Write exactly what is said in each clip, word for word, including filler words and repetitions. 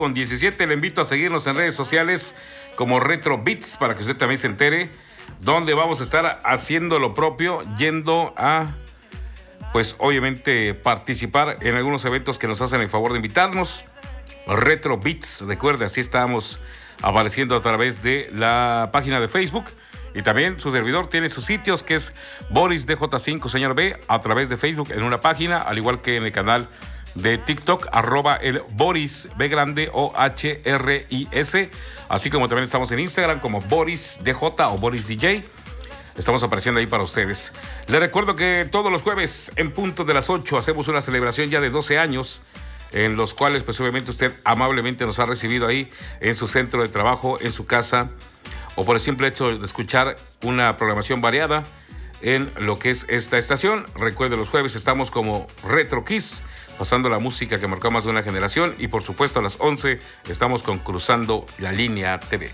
Con diecisiete le invito a seguirnos en redes sociales como Retro Beats para que usted también se entere, donde vamos a estar haciendo lo propio, yendo a, pues obviamente, participar en algunos eventos que nos hacen el favor de invitarnos. Retro Beats, recuerde, así estamos apareciendo a través de la página de Facebook. Y también su servidor tiene sus sitios, que es Boris D J cinco, señor B, a través de Facebook en una página, al igual que en el canal de TikTok, arroba el Boris B grande o H R I S, así como también estamos en Instagram como Boris D J o Boris D J. Estamos apareciendo ahí para ustedes. Les recuerdo que todos los jueves en punto de las ocho hacemos una celebración ya de doce años, en los cuales pues obviamente usted amablemente nos ha recibido ahí en su centro de trabajo, en su casa, o por el simple hecho de escuchar una programación variada en lo que es esta estación. Recuerde, los jueves estamos como Retro Kiss, pasando la música que marcó más de una generación, y por supuesto a las once estamos con Cruzando la Línea T V.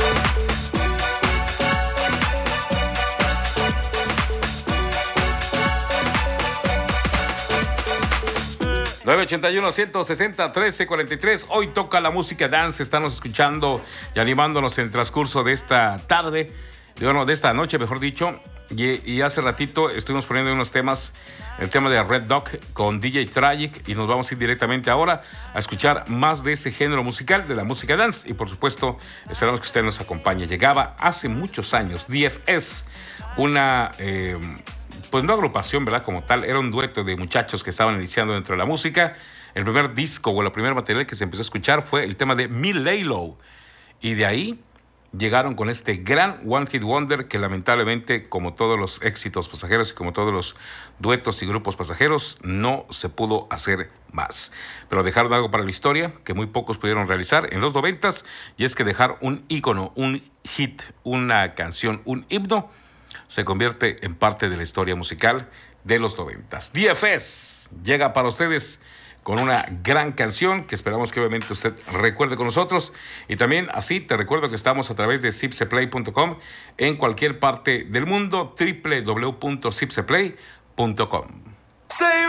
nueve ochenta y uno, ciento sesenta, trece cuarenta y tres. Hoy toca la música dance. Estamos escuchando y animándonos en el transcurso de esta tarde, bueno, de esta noche, mejor dicho. Y, y hace ratito estuvimos poniendo unos temas, el tema de Red Dog con D J Tragic, y nos vamos a ir directamente ahora a escuchar más de ese género musical, de la música dance. Y por supuesto, esperamos que usted nos acompañe. Llegaba hace muchos años D F S, una... Eh, pues no agrupación, ¿verdad? Como tal, era un dueto de muchachos que estaban iniciando dentro de la música. El primer disco o el primer material que se empezó a escuchar fue el tema de Me Lay Low. Y de ahí llegaron con este gran One Hit Wonder que lamentablemente, como todos los éxitos pasajeros y como todos los duetos y grupos pasajeros, no se pudo hacer más. Pero dejaron algo para la historia que muy pocos pudieron realizar en los noventas, y es que dejar un ícono, un hit, una canción, un himno, se convierte en parte de la historia musical de los noventas. D F S llega para ustedes con una gran canción que esperamos que obviamente usted recuerde con nosotros. Y también así te recuerdo que estamos a través de zipseplay punto com en cualquier parte del mundo, doble u doble u doble u punto zipseplay punto com.